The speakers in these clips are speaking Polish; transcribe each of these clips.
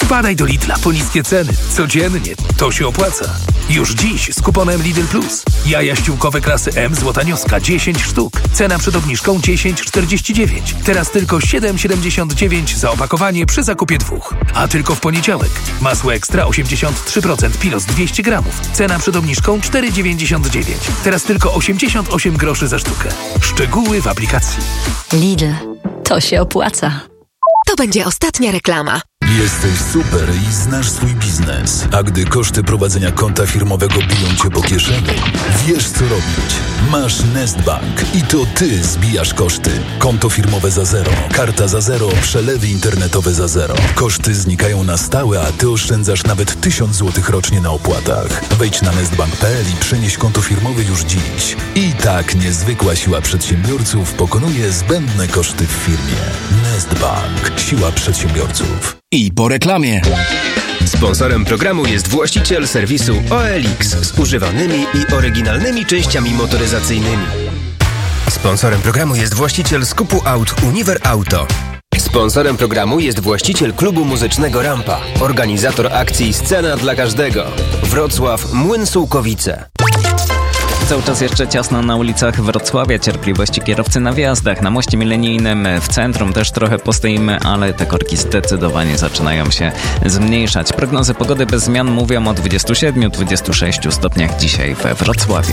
Wpadaj do Lidla po niskie ceny. Codziennie to się opłaca. Już dziś z kuponem Lidl Plus. Jaja ściółkowe klasy M złota nioska 10 sztuk. Cena przed obniżką 10,49. Teraz tylko 7,79 za opakowanie przy zakupie 2. A tylko w poniedziałek. Masło ekstra 83% Pilos 200 gramów. Cena przed obniżką 4,99. Teraz tylko 88 groszy za sztukę. Szczegóły w aplikacji. Lidl. To się opłaca. To będzie ostatnia reklama. Jesteś super i znasz swój biznes. A gdy koszty prowadzenia konta firmowego biją cię po kieszeni, wiesz co robić. Masz Nestbank i to ty zbijasz koszty. Konto firmowe za zero, karta za zero, przelewy internetowe za zero. Koszty znikają na stałe, a ty oszczędzasz nawet 1000 zł rocznie na opłatach. Wejdź na nestbank.pl i przenieś konto firmowe już dziś. I tak niezwykła siła przedsiębiorców pokonuje zbędne koszty w firmie. Nestbank. Siła przedsiębiorców. I po reklamie. Sponsorem programu jest właściciel serwisu OLX z używanymi i oryginalnymi częściami motoryzacyjnymi. Sponsorem programu jest właściciel skupu aut Univer Auto. Sponsorem programu jest właściciel klubu muzycznego Rampa. Organizator akcji Scena dla Każdego. Wrocław Młyn Sułkowice. Cały czas jeszcze ciasno na ulicach Wrocławia, cierpliwości kierowcy na wjazdach. Na moście milenijnym w centrum też trochę postoimy, ale te korki zdecydowanie zaczynają się zmniejszać. Prognozy pogody bez zmian mówią o 27-26 stopniach dzisiaj we Wrocławiu.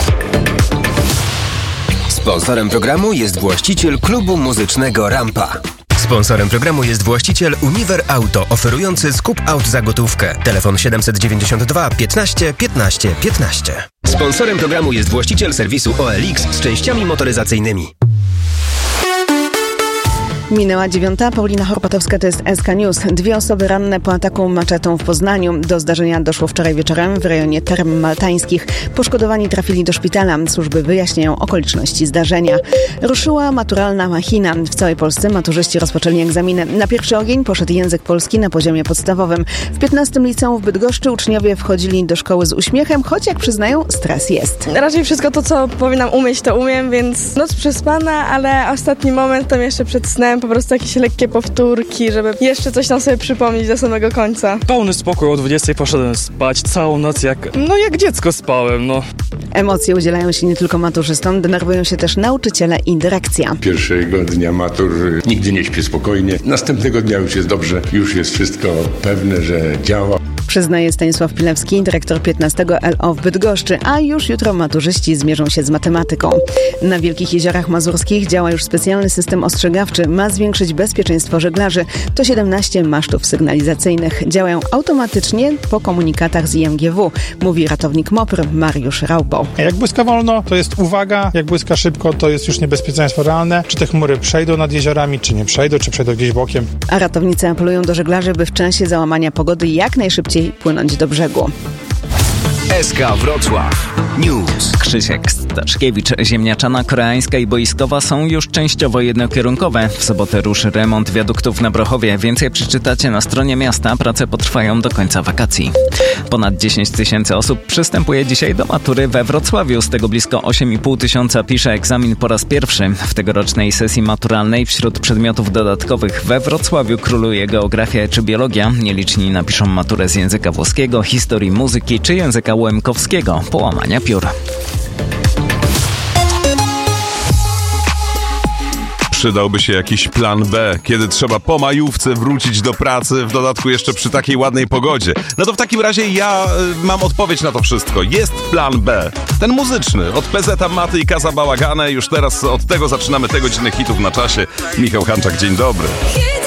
Sponsorem programu jest właściciel klubu muzycznego Rampa. Sponsorem programu jest właściciel Univer Auto, oferujący skup aut za gotówkę. Telefon 792 15 15 15. Sponsorem programu jest właściciel serwisu OLX z częściami motoryzacyjnymi. Minęła 9. Paulina Horpatowska, to jest SK News. 2 osoby ranne po ataku maczetą w Poznaniu. Do zdarzenia doszło wczoraj wieczorem w rejonie Term Maltańskich. Poszkodowani trafili do szpitala. Służby wyjaśniają okoliczności zdarzenia. Ruszyła maturalna machina. W całej Polsce maturzyści rozpoczęli egzaminy. Na pierwszy ogień poszedł język polski na poziomie podstawowym. W 15. liceum w Bydgoszczy uczniowie wchodzili do szkoły z uśmiechem, choć jak przyznają, stres jest. Raczej wszystko to, co powinnam umieć, to umiem, więc noc przespana, ale ostatni moment tam jeszcze przed snem po prostu jakieś lekkie powtórki, żeby jeszcze coś tam sobie przypomnieć do samego końca. Pełny spokój, o 20 poszedłem spać, całą noc jak dziecko spałem, Emocje udzielają się nie tylko maturzystom, denerwują się też nauczyciele i dyrekcja. Pierwszego dnia matur nigdy nie śpię spokojnie. Następnego dnia już jest dobrze, już jest wszystko pewne, że działa. Przyznaje Stanisław Pilewski, dyrektor 15 LO w Bydgoszczy, a już jutro maturzyści zmierzą się z matematyką. Na Wielkich Jeziorach Mazurskich działa już specjalny system ostrzegawczy. Ma zwiększyć bezpieczeństwo żeglarzy. To 17 masztów sygnalizacyjnych. Działają automatycznie po komunikatach z IMGW, mówi ratownik MOPR Mariusz Raubo. Jak błyska wolno, to jest uwaga, jak błyska szybko, to jest już niebezpieczeństwo realne. Czy te chmury przejdą nad jeziorami, czy nie przejdą, czy przejdą gdzieś bokiem. A ratownicy apelują do żeglarzy, by w czasie załamania pogody jak najszybciej płynąć do brzegu. SK Wrocław News. Krzysiek Staszkiewicz. Ziemniaczana, koreańska i boiskowa są już częściowo jednokierunkowe. W sobotę ruszy remont wiaduktów na Brochowie. Więcej przeczytacie na stronie miasta. Prace potrwają do końca wakacji. Ponad 10 000 osób przystępuje dzisiaj do matury we Wrocławiu. Z tego blisko 8,5 tysiąca pisze egzamin po raz pierwszy. W tegorocznej sesji maturalnej wśród przedmiotów dodatkowych we Wrocławiu króluje geografia czy biologia. Nieliczni napiszą maturę z języka włoskiego, historii, muzyki czy języka łemkowskiego, połamania piór. Przydałby się jakiś plan B, kiedy trzeba po majówce wrócić do pracy, w dodatku jeszcze przy takiej ładnej pogodzie. No to w takim razie ja mam odpowiedź na to wszystko. Jest plan B. Ten muzyczny, od PZ Maty i Kaza Bałagane. Już teraz od tego zaczynamy te godziny hitów na czasie. Michał Hanczak, dzień dobry.